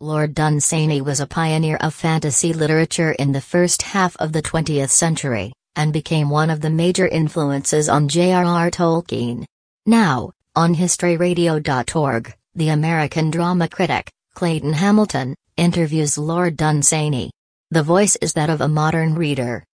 Lord Dunsany was a pioneer of fantasy literature in the first half of the 20th century, and became one of the major influences on J.R.R. Tolkien. Now, on HistoryRadio.org, the American drama critic, Clayton Hamilton, interviews Lord Dunsany. The voice is that of a modern reader.